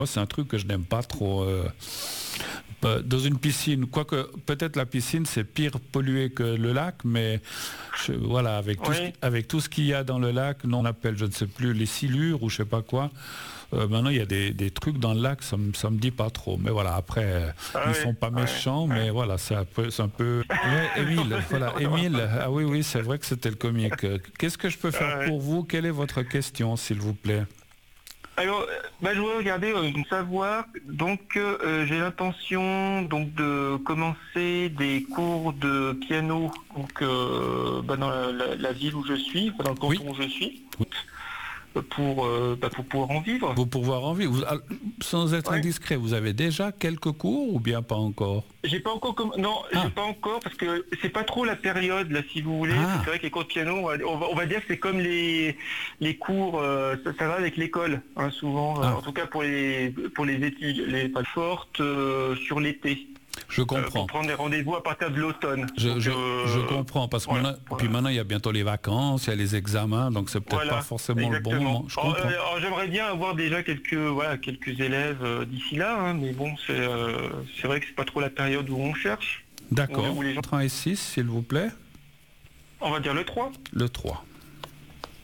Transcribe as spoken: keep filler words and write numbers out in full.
C'est un truc que je n'aime pas trop. Euh, dans une piscine, quoique peut-être la piscine c'est pire pollué que le lac, mais je, voilà, avec tout, Oui. ce, avec tout ce qu'il y a dans le lac, non, on appelle, je ne sais plus, les silures ou je sais pas quoi. Euh, maintenant il y a des, des trucs dans le lac, ça me, ça me dit pas trop. Mais voilà, après, euh, Ah ils oui, sont pas ouais, méchants, ouais. mais voilà, c'est un peu... C'est un peu... Ouais, Émile, voilà, Émile, ah oui, oui, c'est vrai que c'était le comique. Qu'est-ce que je peux faire Ah ouais. pour vous? Quelle est votre question, s'il vous plaît? Alors, euh, bah, je voudrais regarder, euh, savoir, donc euh, j'ai l'intention donc de commencer des cours de piano donc, euh, bah, dans la, la- la ville où je suis, enfin, dans le Oui. canton où je suis, Oui. pour, euh, bah, pour pouvoir en vivre. Pour pouvoir en vivre. Vous- ah, sans être Ouais. indiscret, vous avez déjà quelques cours ou bien pas encore? J'ai pas encore comm- non, Ah. j'ai pas encore parce que c'est pas trop la période là si vous voulez. Ah. C'est vrai que les cours de piano, on va, on va- on va dire que c'est comme les les cours, euh, ça, ça va avec l'école hein, souvent. euh, Ah. en tout cas pour les pour les études, les pas fortes euh, sur l'été. Je Euh, comprends. pour prendre des rendez-vous à partir de l'automne. Je, Donc, je, euh, je comprends parce que voilà, maintenant, voilà. puis maintenant il y a bientôt les vacances, il y a les examens, donc c'est peut-être Voilà, pas forcément le bon exactement. moment. Je Alors, comprends. euh, alors, j'aimerais bien avoir déjà quelques voilà quelques élèves euh, d'ici là, hein, mais bon c'est euh, c'est vrai que c'est pas trop la période où on cherche. D'accord. où les gens- trois et six, s'il vous plaît. On va dire le trois. Le trois.